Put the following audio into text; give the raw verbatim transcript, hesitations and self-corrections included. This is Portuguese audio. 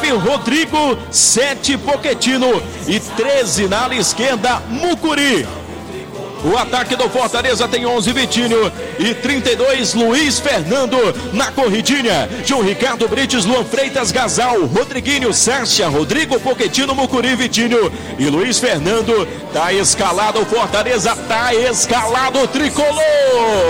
nove, Rodrigo, sete, Poquetino e treze na ala esquerda, Mucuri. O ataque do Fortaleza tem onze, Vitinho e trinta e dois, Luiz Fernando na corridinha. João Ricardo Brites, Luan Freitas, Gasal, Rodriguinho, Sácia, Rodrigo, Poquetino, Mucuri, Vitinho e Luiz Fernando. Tá escalado o Fortaleza, tá escalado o tricolor.